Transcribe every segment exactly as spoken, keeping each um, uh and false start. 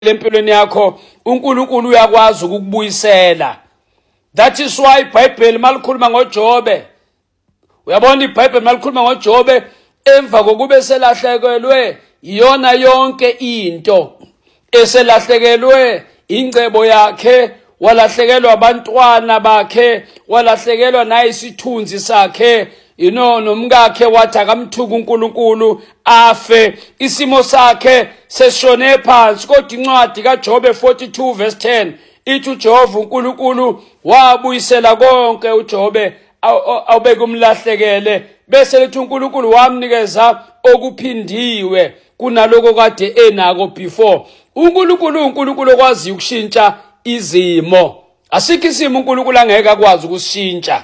empilweni yakho uNkulunkulu uyakwazi ukukubuyisela. That is why iBhayibheli malikhuluma ngoJobe, uyabona iBhayibheli malikhuluma ngoJobe emva kokube selahlekelwe iyona yonke into, eselahlekelwe ingcebo yakhe, walahlekelwa abantwana bakhe, walahlekelwa nayisithunzi sakhe, you know, nomkakhe wathi akamthuka uNkulunkulu afe, isimo sakhe seshone phansi. Kodwa incwadi kaJobe forty-two verse ten ithi uJehova uNkulunkulu wabuyisela konke uJobe awubeka umlahlekele, bese lethi uNkulunkulu wamnikeza okuphindiwe kunaloko kade enako before. uNkulunkulu uNkulunkulu okwazi ukushintsha izimo, asikho isimo uNkulunkulu angeke akwazi ukushintsha.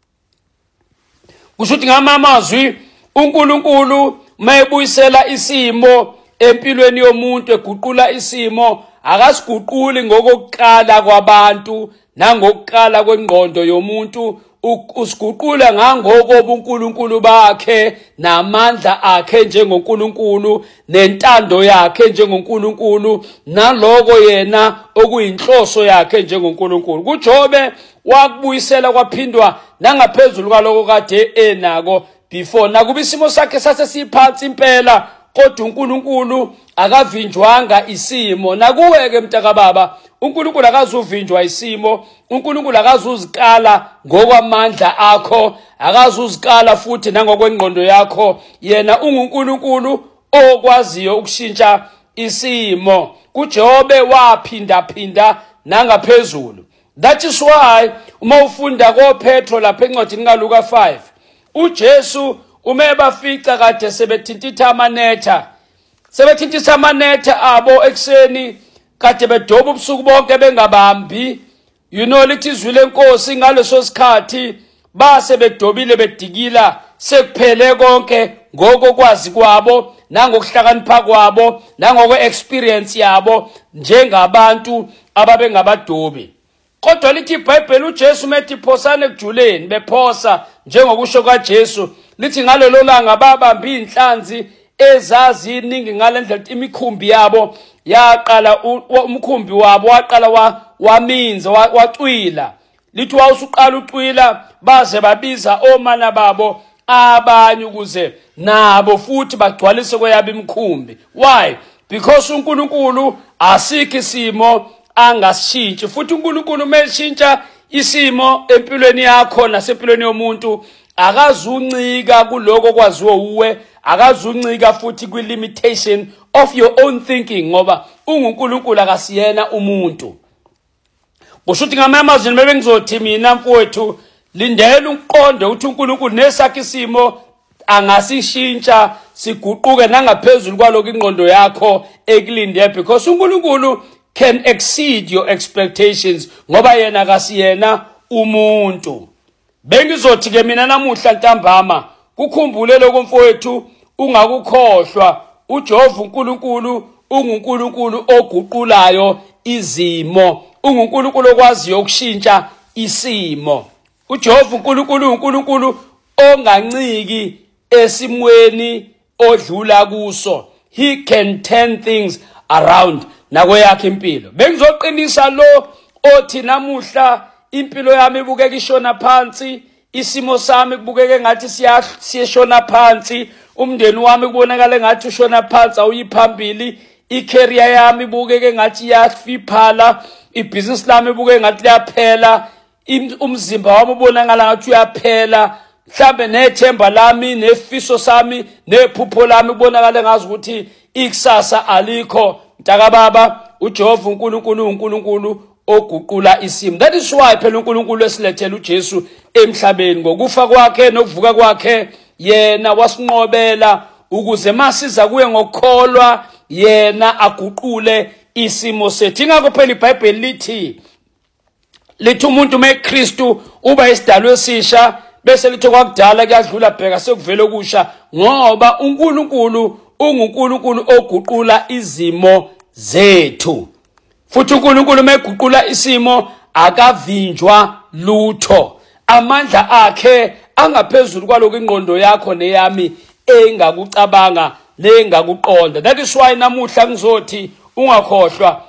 Kushuthi ngamamazwi uNkulunkulu mayebuyisela isimo empilweni yomuntu, eguqula isimo, akasiguquli ngokuqala kwabantu nangokuqala kwengqondo yomuntu, usiguqula ngangokoba uNkulunkulu bakhe namandla akhe njengoNkulunkulu nentando yakhe njengoNkulunkulu naloko yena okuyinhloso yakhe njengoNkulunkulu. kuJobe wakubuyisela kwaphindwa nangaphezulu kwaloko kade enako before. Nakuba isimo sakhe sase siphansi impela, kodwa uNkulunkulu akavinjwanga isimo. Nakuweke mntaka baba, uNkulunkulu akazuvinjwa isimo, uNkulunkulu akazuzikala ngokwamandla akho, akazuzikala futhi nangokwengqondo yakho. Yena unguNkulunkulu okwaziyo ukushintsha isimo. kuJobe waphinda phinda nangaphezulu. That is why uma ufunda koPetro lapha encwadini kaLuka five, uJesu uma bafica kade sebethintitha amanetha, sebethintitha amanetha abo ekseni, kade bedoba ubusuku bonke bengabambi, you know, lithi izwi lenkosi ngaleso sikhathi base bedobile bedikila, sekuphele konke ngokokwazi kwabo nangokuhlakanipha kwabo nangokwe experience yabo njengabantu ababengabadobi. Kodwa lithi iBhayibheli uJesu methi phosane ekujuleni, bephosa njengokusho kaJesu, lithi ngalelo langa babambi inhlanzi ezazi iningi ngalendlela imikhumbi yabo yaqala, umkhumbi wabo waqala waminza wacwila. Lithi wawusuqala ucwila baze babiza omana babo abanye ukuze nabo futhi bagcwalise kweyabo imikhumbi. Why? Because uNkulunkulu asikho isimo angashintsha. Futhi uNkulunkulu meshintsha isimo empilweni yakho nasempilweni yomuntu, akazuncika kuloko kwaziwo uwe, akazuncika futhi kwi limitation of your own thinking, ngoba unguNkulunkulu akasiyena umuntu. Kushuthi ngamamazwi bebe ngizothi mina mfowethu, lindela uqonde ukuthi uNkulunkulu nesakhe isimo angasishintsha siguquke nangaphezulu kwaloko ingqondo yakho ekulinde, because uNkulunkulu can exceed your expectations ngoba yena akasiyena umuntu. Bengizothi ke mina namuhla ntambama kukhumbule lokho mfowethu, ungakukhohlwa uJehova uNkulunkulu unguNkulunkulu oguqulayo izimo, unguNkulunkulu okwaziyo ukushintsha isimo. uJehova uNkulunkulu uNkulunkulu onganciki esimweni odlula kuso. He can turn things around nakweyakhe impilo. Bengizoqinisa lo othi namuhla impilo yami ibukeka ishona phansi, isimo sami kubukeka ngathi siyashona phansi, umndeni wami kubonakala ngathi ushona phansi awuyiphambili, icareer yami ibukeka ngathi iyafiphala, ibusiness lami ibukeka ngathi liyaphela, umzimba wami ubonakala ngathi uyaphela, mhlambe nethemba lami nefiso sami nephupho lami ubonakala ngazi ukuthi ikusasa alikho. Mntaka baba, uJehova uNkulunkulu uNkulunkulu oguqula isimo. That is why phela uNkulunkulu esilethela uJesu emhlabeni, ngokufa kwakhe nokuvuka kwakhe yena wasinqobela ukuze masiza kuye ngokukholwa yena aguqule isimo sethu. Ingakho phela iBhayibheli lithi lithi umuntu meKristu uba isidalwa esisha, bese lithi kwakudala kuyadlula bheka sekuvela okusha, ngoba uNkulunkulu unguNkulunkulu oguqula izimo zethu. Futhi uNkulunkulu meguqula isimo akavinjwa lutho, amandla akhe angaphezulu kwaloko ingqondo yakho neyami engakucabanga nengakuqonda. That is why namuhla ngizothi ungakhohlwa